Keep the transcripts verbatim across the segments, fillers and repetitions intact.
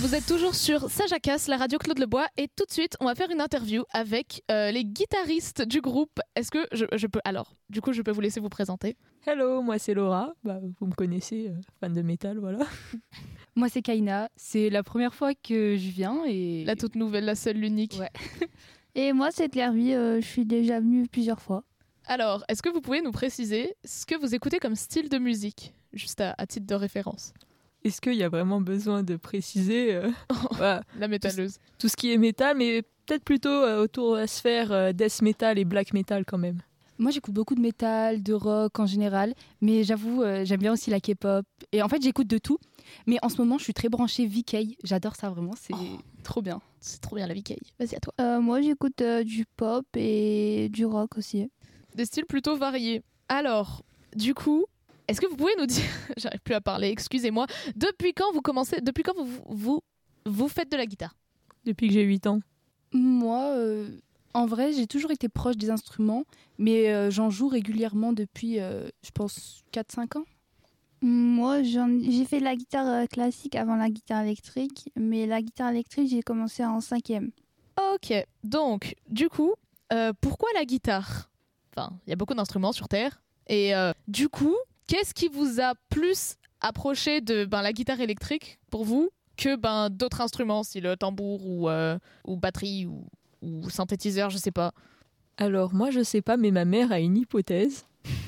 Vous êtes toujours sur Saint-Jacques, la radio Claude Lebois, et tout de suite, on va faire une interview avec euh, les guitaristes du groupe. Est-ce que je, je peux... Alors, du coup, je peux vous laisser vous présenter. Hello, moi c'est Laura, bah, vous me connaissez, euh, fan de métal, voilà. Moi c'est Kaina, c'est la première fois que je viens et... La toute nouvelle, la seule, l'unique. Ouais. Et moi c'est Claire, oui, euh, je suis déjà venue plusieurs fois. Alors, est-ce que vous pouvez nous préciser ce que vous écoutez comme style de musique, juste à, à titre de référence? Est-ce qu'il y a vraiment besoin de préciser euh, voilà, La métalleuse. tout, tout ce qui est métal, mais peut-être plutôt euh, autour de la sphère euh, death metal et black metal quand même. Moi j'écoute beaucoup de métal, de rock en général, mais j'avoue euh, j'aime bien aussi la K-pop. Et en fait j'écoute de tout, mais en ce moment je suis très branchée V K, j'adore ça vraiment, c'est Oh. trop bien. C'est trop bien la V K. Vas-y, à toi. Euh, moi j'écoute euh, du pop et du rock aussi. Des styles plutôt variés. Alors, du coup, est-ce que vous pouvez nous dire, j'arrive plus à parler, excusez-moi, depuis quand vous commencez, depuis quand vous, vous, vous faites de la guitare? Depuis que j'ai huit ans. Moi, euh, en vrai j'ai toujours été proche des instruments, mais euh, j'en joue régulièrement depuis, euh, je pense, quatre cinq ans. Moi j'en- j'ai fait de la guitare euh, classique avant la guitare électrique, mais la guitare électrique j'ai commencé en cinquième. Ok, donc, du coup, euh, pourquoi la guitare? Enfin, il y a beaucoup d'instruments sur Terre, et euh, du coup, qu'est-ce qui vous a plus approché de ben, la guitare électrique, pour vous, que ben, d'autres instruments, si le tambour ou, euh, ou batterie ou, ou synthétiseur, je sais pas. Alors moi je sais pas, mais ma mère a une hypothèse.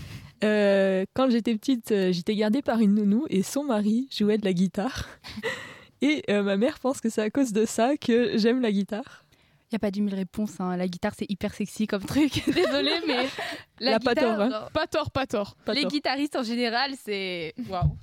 Euh, quand j'étais petite, euh, j'étais gardée par une nounou et son mari jouait de la guitare. Et euh, ma mère pense que c'est à cause de ça que j'aime la guitare. Il n'y a pas dix mille réponses, hein. La guitare c'est hyper sexy comme truc, désolée mais la La pas guitare, tort, hein. genre, Pas tort, pas tort. Pas les tort. guitaristes en général c'est... Waouh.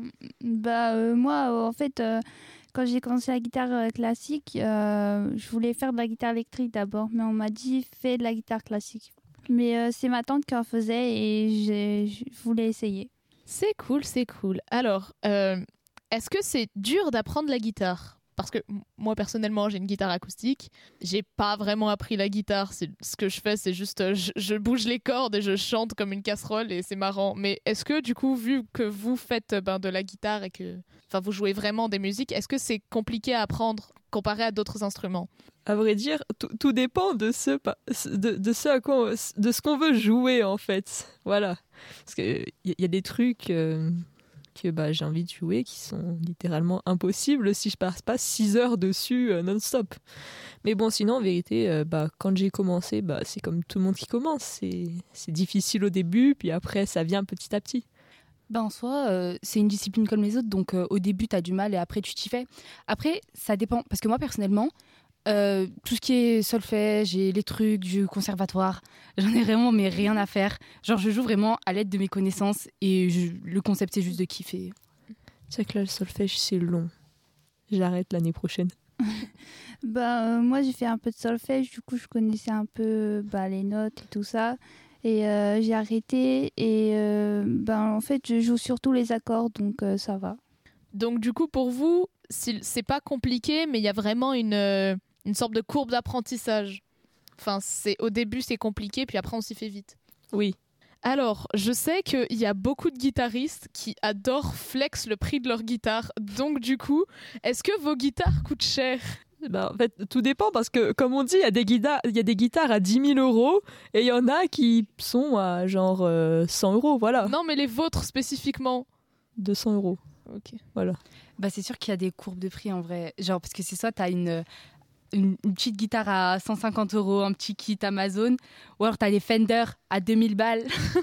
Bah euh, moi euh, en fait euh, quand j'ai commencé la guitare euh, classique, euh, je voulais faire de la guitare électrique d'abord, mais on m'a dit fais de la guitare classique. Mais euh, c'est ma tante qui en faisait et j'ai- je voulais essayer. C'est cool, c'est cool. Alors, euh, est-ce que c'est dur d'apprendre la guitare? Parce que m- moi, personnellement, j'ai une guitare acoustique. J'ai pas vraiment appris la guitare. C'est, ce que je fais, c'est juste, euh, je, je bouge les cordes et je chante comme une casserole et c'est marrant. Mais est-ce que, du coup, vu que vous faites euh, ben, de la guitare et que enfin, vous jouez vraiment des musiques, est-ce que c'est compliqué à apprendre comparé à d'autres instruments? À vrai dire, tout, tout dépend de ce, pa- de, de ce à quoi, on- de ce qu'on veut jouer en fait. Voilà. Parce qu'il y, y a des trucs euh, que bah, j'ai envie de jouer qui sont littéralement impossibles si je passe pas six heures dessus euh, non-stop. Mais bon, sinon, en vérité, euh, bah, quand j'ai commencé, bah, c'est comme tout le monde qui commence. C'est, c'est difficile au début, puis après, ça vient petit à petit. Ben en soi, euh, c'est une discipline comme les autres, donc euh, au début, t'as du mal et après, tu t'y fais. Après, ça dépend, parce que moi, personnellement, euh, tout ce qui est solfège et les trucs du conservatoire, j'en ai vraiment mais rien à faire. Genre, je joue vraiment à l'aide de mes connaissances et je- le concept, c'est juste de kiffer. C'est que là, le solfège, c'est long. J'arrête l'année prochaine. Bah euh, moi j'ai fait un peu de solfège, du coup je connaissais un peu bah, les notes et tout ça. Et euh, j'ai arrêté et euh, ben en fait je joue surtout les accords, donc euh, ça va. Donc, du coup, pour vous, si- c'est pas compliqué, mais il y a vraiment une, euh, une sorte de courbe d'apprentissage. Enfin, c'est, au début, c'est compliqué, puis après, on s'y fait vite. Oui. Alors, je sais qu'il y a beaucoup de guitaristes qui adorent flex le prix de leur guitare. Donc, du coup, est-ce que vos guitares coûtent cher? Bah, en fait, tout dépend parce que, comme on dit, il y a des guitares, il y a des guitares à dix mille euros et il y en a qui sont à genre euh, cent euros, voilà. Non, mais les vôtres spécifiquement. deux cents euros, Ok. voilà. Bah, c'est sûr qu'il y a des courbes de prix en vrai. Genre, parce que c'est soit t'as une, une, une petite guitare à cent cinquante euros, un petit kit Amazon, ou alors t'as des Fender à deux mille balles.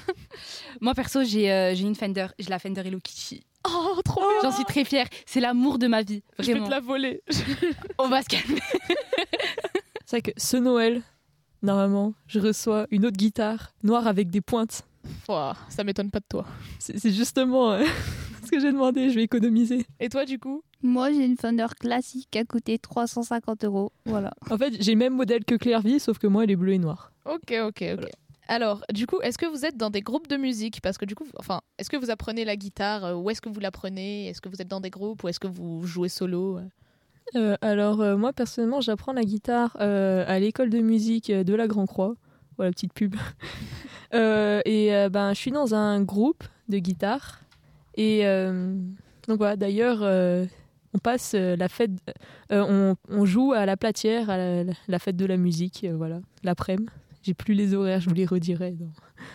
Moi, perso, j'ai euh, j'ai une Fender, j'ai la Fender Hello Kitty. Oh, trop bien. J'en suis très fière. C'est l'amour de ma vie, Je vais vraiment. te la voler. On va se calmer. C'est vrai que ce Noël, normalement, je reçois une autre guitare noire avec des pointes. Ouah, ça m'étonne pas de toi. C'est c'est justement euh, ce que j'ai demandé, je vais économiser. Et toi, du coup? Moi j'ai une Fender classique qui a coûté trois cent cinquante euros, voilà. En fait, j'ai le même modèle que Clairvy, sauf que moi, elle est bleue et noire. Ok, ok, ok. Voilà. Alors, du coup, est-ce que vous êtes dans des groupes de musique? Parce que du coup, enfin, est-ce que vous apprenez la guitare? euh, Où est-ce que vous l'apprenez? Est-ce que vous êtes dans des groupes? Ou est-ce que vous jouez solo? Euh, alors, euh, moi, personnellement, j'apprends la guitare euh, à l'école de musique de la Grand Croix. Voilà, petite pub. Euh, et euh, ben, je suis dans un groupe de guitare. Et euh, donc voilà, d'ailleurs, euh, on passe euh, la fête, euh, on, on joue à la Platière, à la, la fête de la musique, euh, voilà, l'après-midi. J'ai plus les horaires, je vous les redirai. dans-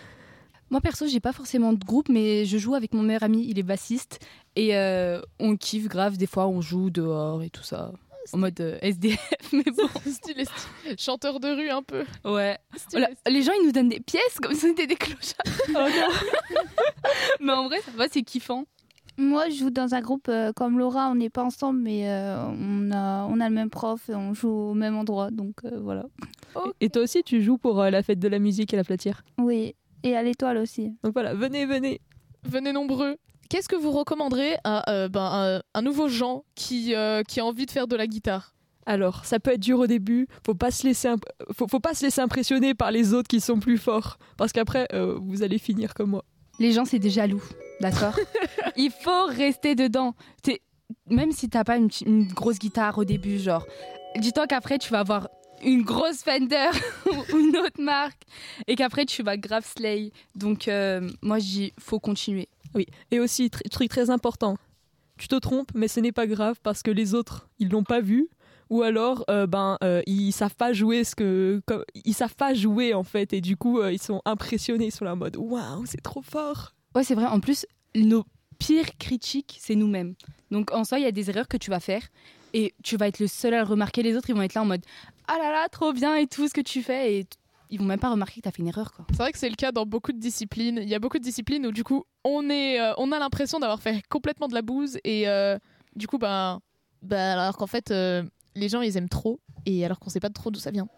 Moi perso, j'ai pas forcément de groupe, mais je joue avec mon meilleur ami, il est bassiste et euh, on kiffe grave. Des fois, on joue dehors et tout ça, en mode euh, S D F. Mais bon, Stylé, stylé. Chanteur de rue un peu. ouais. Stylé, Voilà, les gens, ils nous donnent des pièces comme si on était des clochards. Oh non. Mais en vrai, ça va, c'est kiffant. Moi, je joue dans un groupe euh, comme Laura, on n'est pas ensemble, mais euh, on, a, on a le même prof et on joue au même endroit, donc euh, voilà. Et toi aussi, tu joues pour euh, la fête de la musique à la Platière. Oui, et à l'étoile aussi. Donc voilà, venez, venez. Venez nombreux. Qu'est-ce que vous recommanderez à euh, ben, un, un nouveau Jean qui, euh, qui a envie de faire de la guitare? Alors, ça peut être dur au début. Faut pas se laisser, imp- faut, faut pas se laisser impressionner par les autres qui sont plus forts, parce qu'après, euh, vous allez finir comme moi. Les gens, c'est des jaloux, d'accord? Il faut rester dedans. T'es- Même si t'as pas une, petite- une grosse guitare au début, genre, dis-toi qu'après, tu vas avoir une grosse Fender ou une autre marque et qu'après, tu vas grave slay. Donc, euh, moi, je dis, faut continuer. Oui. Et aussi, tr- truc très important. Tu te trompes, mais ce n'est pas grave parce que les autres, ils l'ont pas vu. Ou alors, euh, ben, euh, ils savent pas jouer ce que, comme- ils savent pas jouer en fait, et du coup, euh, ils sont impressionnés, ils sont là en mode, waouh, c'est trop fort. Ouais, c'est vrai. En plus, nos pires critiques, c'est nous-mêmes. Donc, en soi, il y a des erreurs que tu vas faire et tu vas être le seul à le remarquer. Les autres, ils vont être là en mode, ah là là, trop bien et tout ce que tu fais. Et t- ils vont même pas remarquer que t'as fait une erreur, quoi. C'est vrai que c'est le cas dans beaucoup de disciplines. Il y a beaucoup de disciplines où du coup on, est, euh, on a l'impression d'avoir fait complètement de la bouse et euh, du coup ben, ben, alors qu'en fait euh, les gens ils aiment trop et alors qu'on sait pas trop d'où ça vient.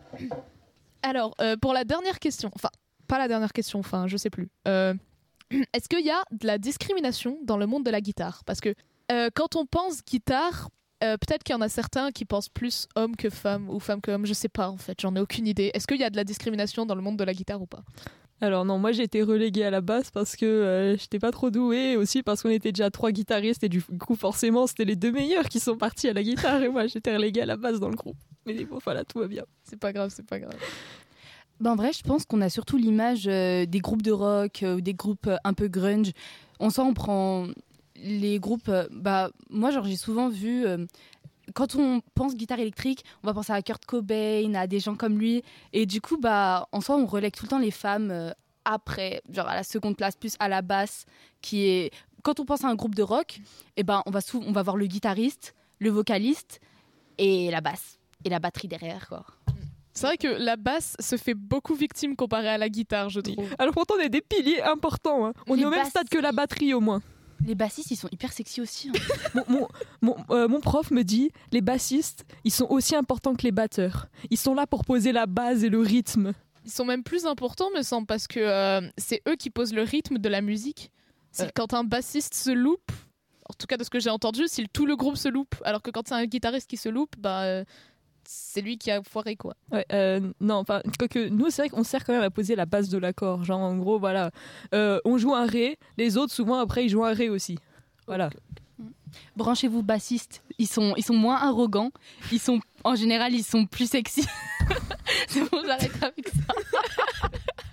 Alors euh, pour la dernière question, enfin pas la dernière question, enfin je sais plus. Euh, est-ce qu'il y a de la discrimination dans le monde de la guitare? Parce que euh, quand on pense guitare, euh, peut-être qu'il y en a certains qui pensent plus homme que femme ou femme que homme, je sais pas en fait, j'en ai aucune idée. Est-ce qu'il y a de la discrimination dans le monde de la guitare ou pas? Alors non, moi j'ai été reléguée à la basse parce que euh, j'étais pas trop douée, et aussi parce qu'on était déjà trois guitaristes et du coup forcément c'était les deux meilleurs qui sont partis à la guitare et moi j'étais reléguée à la basse dans le groupe. Mais bon, voilà, tout va bien. C'est pas grave, c'est pas grave. Ben, en vrai, je pense qu'on a surtout l'image euh, des groupes de rock euh, ou des groupes euh, un peu grunge. En soi, on prend les groupes. euh, bah, moi, genre, j'ai souvent vu. euh, quand on pense guitare électrique, on va penser à Kurt Cobain, à des gens comme lui. Et du coup, bah, en soi, on relègue tout le temps les femmes euh, après, genre à la seconde place, plus à la basse, qui est. Quand on pense à un groupe de rock, eh ben, on va sou- on va voir le guitariste, le vocaliste et la basse et la batterie derrière, quoi. C'est vrai que la basse se fait beaucoup victime comparée à la guitare, je trouve. Alors pourtant on est des piliers importants, hein. On Les est au même basses. stade que la batterie au moins. Les bassistes, ils sont hyper sexy aussi. hein. Mon, mon, mon, euh, mon prof me dit, les bassistes, ils sont aussi importants que les batteurs. Ils sont là pour poser la base et le rythme. Ils sont même plus importants, me semble, parce que euh, c'est eux qui posent le rythme de la musique. C'est Euh. quand un bassiste se loupe, en tout cas de ce que j'ai entendu, si tout le groupe se loupe, alors que quand c'est un guitariste qui se loupe, bah, euh, c'est lui qui a foiré, quoi. Ouais, euh, non, enfin, quoique nous, c'est vrai qu'on sert quand même à poser la base de l'accord. Genre, en gros, voilà, euh, on joue un ré, les autres, souvent, après, ils jouent un ré aussi. Voilà. Branchez-vous bassistes, ils sont, ils sont moins arrogants, ils sont, en général, ils sont plus sexy. C'est bon, j'arrête avec ça.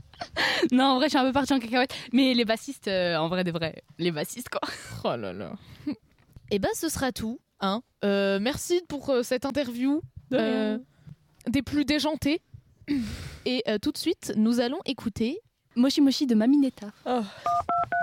Non, en vrai, je suis un peu partie en cacahuète, mais les bassistes, euh, en vrai de vrai, les bassistes, quoi. Oh là là. Et ben, ce sera tout. Hein. Euh, merci pour euh, cette interview De rien. euh, des plus déjantées. Et euh, tout de suite, nous allons écouter Moshi Moshi de Maminetta. Oh.